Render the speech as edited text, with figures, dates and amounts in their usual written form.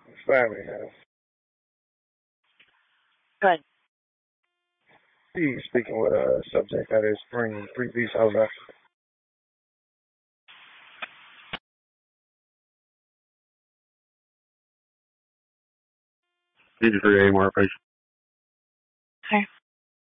Family has. Good. He's speaking with a subject that is bringing three-piece house action. Need to create more efficient.